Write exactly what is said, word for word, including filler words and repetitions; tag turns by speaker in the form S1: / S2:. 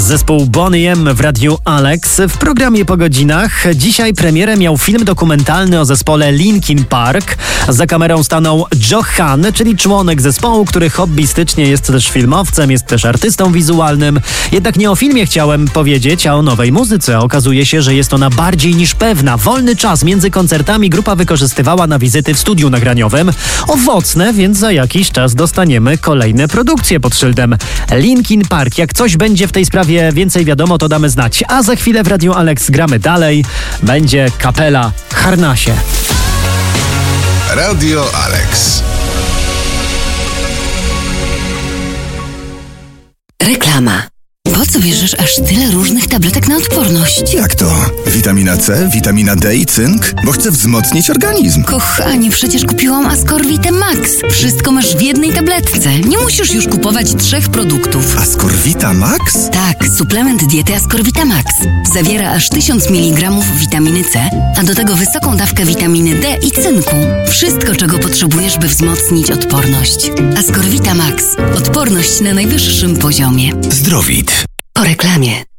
S1: Zespół Boney M w Radiu Alex w programie Po godzinach. Dzisiaj premierę miał film dokumentalny o zespole Linkin Park. Za kamerą stanął Joe Hahn, czyli członek zespołu, który hobbystycznie jest też filmowcem, jest też artystą wizualnym. Jednak nie o filmie chciałem powiedzieć, a o nowej muzyce. Okazuje się, że jest ona bardziej niż pewna. Wolny czas między koncertami grupa wykorzystywała na wizyty w studiu nagraniowym. Owocne, więc za jakiś czas dostaniemy kolejne produkcje pod szyldem Linkin Park. Jak coś będzie w tej sprawie więcej wiadomo, to damy znać. A za chwilę w Radiu Alex gramy dalej. Będzie kapela Harnasie.
S2: Radio Alex.
S3: Reklama. Po co bierzesz aż tyle różnych tabletek na odporność?
S4: Jak to? Witamina C, witamina D i cynk? Bo chcę wzmocnić organizm.
S3: Kochanie, przecież kupiłam Ascorvitę Max. Wszystko masz w jednej tabletce. Nie musisz już kupować trzech produktów.
S4: Ascorvita Max?
S3: Tak, suplement diety Ascorvita Max. Zawiera aż tysiąc miligramów witaminy C, a do tego wysoką dawkę witaminy D i cynku. Wszystko, czego potrzebujesz, by wzmocnić odporność. Ascorvita Max. Odporność na najwyższym poziomie.
S4: Zdrowit.
S3: Po reklamie.